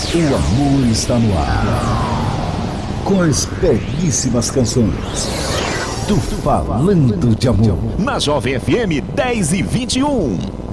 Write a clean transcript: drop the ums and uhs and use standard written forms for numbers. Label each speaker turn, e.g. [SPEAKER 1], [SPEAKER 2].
[SPEAKER 1] O amor está no ar. Com as belíssimas canções do Falando de Amor.
[SPEAKER 2] Na Jovem FM 10 e 21.